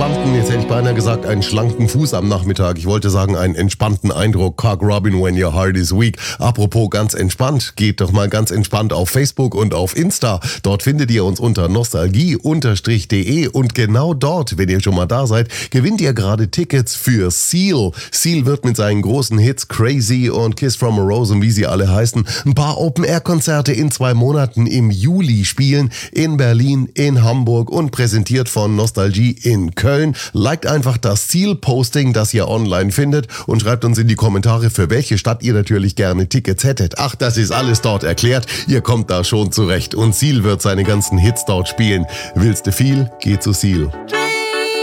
entspannten, jetzt hätte ich beinahe gesagt, einen schlanken Fuß am Nachmittag. Ich wollte sagen, einen entspannten Eindruck. Cock Robin when your heart is weak. Apropos ganz entspannt, geht doch mal ganz entspannt auf Facebook und auf Insta. Dort findet ihr uns unter nostalgie_de und genau dort, wenn ihr schon mal da seid, gewinnt ihr gerade Tickets für Seal. Seal wird mit seinen großen Hits Crazy und Kiss from a Rose und wie sie alle heißen, ein paar Open-Air-Konzerte in 2 Monaten im Juli spielen, in Berlin, in Hamburg und präsentiert von Nostalgie in Köln. Liked einfach das Seal-Posting, das ihr online findet und schreibt uns in die Kommentare, für welche Stadt ihr natürlich gerne Tickets hättet. Ach, das ist alles dort erklärt. Ihr kommt da schon zurecht und Seal wird seine ganzen Hits dort spielen. Willst du viel? Geh zu Seal.